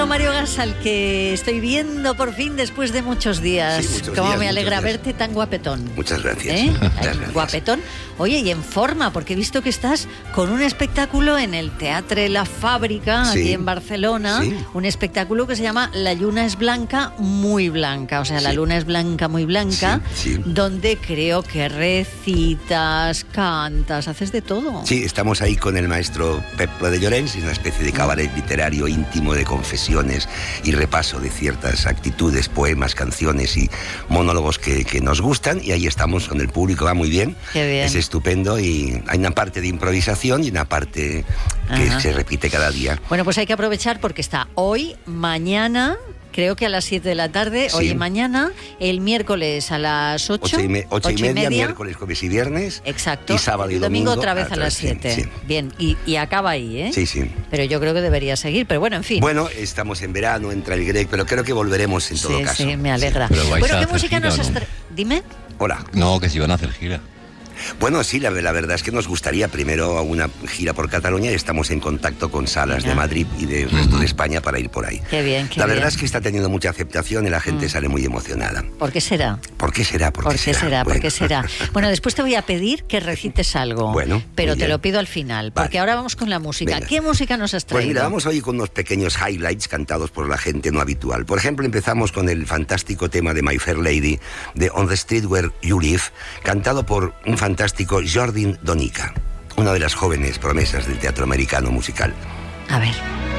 Mario Gas, al que estoy viendo por fin después de muchos días. Sí, muchos Cómo días, me alegra muchos días. verte tan guapetón. Muchas gracias. Muchas gracias. Guapetón. Oye, y en forma, porque he visto que estás con un espectáculo en el Teatre La Fábrica, Sí. aquí en Barcelona. Sí. Un espectáculo que se llama La Lluna es blanca, muy blanca. O sea, la Sí. luna es blanca, muy blanca. Sí, sí. Donde creo que recitas, cantas, haces de todo. Sí, estamos ahí con el maestro Pep Pla de Llorens, una especie de cabaret literario íntimo de confesiones y repaso de ciertas actitudes, poemas, canciones y monólogos que nos gustan, y ahí estamos con el público, va muy bien. Qué bien. Es estupendo, y hay una parte de improvisación y una parte que Ajá. se repite cada día. Bueno, pues hay que aprovechar porque está hoy, mañana, creo que a las 7 de la tarde, Sí. hoy y mañana, el miércoles a las 8. 8 y media, miércoles, jueves y viernes. Exacto. Y sábado y domingo otra vez a las 7. Sí. Bien, y acaba ahí, ¿eh? Sí, sí. Pero yo creo que debería seguir, pero bueno, en fin. Bueno, estamos en verano, entra el Grec, pero creo que volveremos en todo sí, caso. sí, me alegra. Pero vais Bueno, a ¿qué hacer música gira, nos ¿no? has Dime. Hola. No, que si van a hacer gira. Bueno, sí, la verdad es que nos gustaría primero una gira por Cataluña, y estamos en contacto con salas de Madrid y del resto de España para ir por ahí. Qué bien, qué La verdad bien. es que está teniendo mucha aceptación y la gente sale muy emocionada. ¿Por qué será? ¿Por qué será? ¿Por qué será? ¿Por qué será? Bueno, después te voy a pedir que recites algo. Bueno, pero muy te bien. lo pido al final, porque Vale. ahora vamos con la música. Venga. ¿Qué música nos has Pues traído? mira, vamos hoy con unos pequeños highlights cantados por la gente no habitual. Por ejemplo, empezamos con el fantástico tema de My Fair Lady, de On the Street Where You Live, cantado por un fantástico Jordan Donica, una de las jóvenes promesas del teatro americano musical. A ver.